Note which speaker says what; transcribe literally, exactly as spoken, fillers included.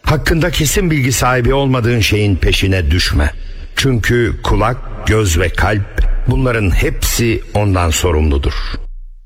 Speaker 1: Hakkında kesin bilgi sahibi olmadığın şeyin peşine düşme. Çünkü kulak, göz ve kalp, bunların hepsi ondan sorumludur.